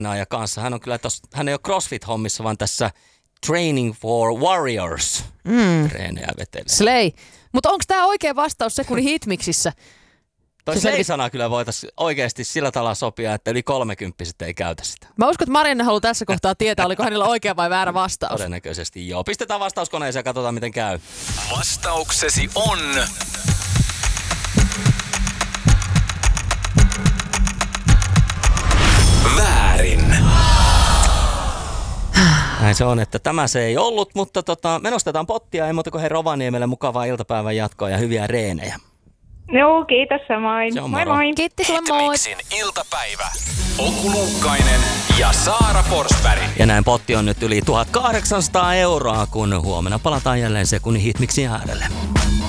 ja kanssa. Hän on kyllä hän ei ole CrossFit-hommissa, vaan tässä Training for Warriors treenejä vetelee. Slay. Mutta onko tämä oikea vastaus sekunnin hitmiksissä? Toi Slay-sana kyllä voitaisiin oikeasti sillä tavalla sopia, että yli 30 ei käytä sitä. Mä uskon, että Marianne haluaa tässä kohtaa tietää, oliko hänellä oikea vai väärä vastaus. Todennäköisesti joo. Pistetään vastauskoneeseen ja katsotaan, miten käy. Vastauksesi on... väärin. Näin se on, että tämä se ei ollut, mutta me nostetaan pottia, ei muuta kuin Rovaniemelle mukavaa iltapäivän jatkoa ja hyviä reenejä. Joo, kiitos samoin. Moi moi. Kiitti sulle, moi. Hitmixin iltapäivä. Oku Luukkainen ja Saara Forsberg. Ja näin potti on nyt yli 1 800 €, kun huomenna palataan jälleen sekunnin Hitmixin äärelle.